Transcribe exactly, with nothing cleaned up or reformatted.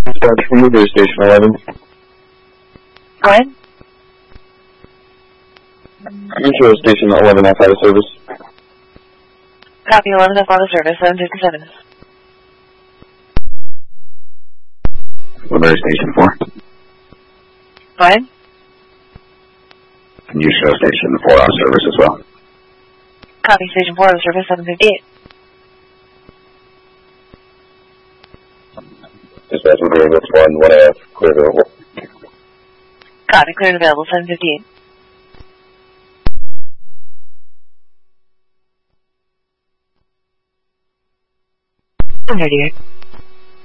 Dispatch from Woodbury Station eleven. Go ahead. Metro Station eleven F out of service. Copy eleven F out of service, seven fifty-seven. Woodbury Station four. Go ahead. Can you show Station four out of service as well? Copy Station four out of service, seven fifty-eight. Dispatch Woodbury Woods one, one A F, clear available. Copy, clear and available, seven fifty-eight. one thirty-eight.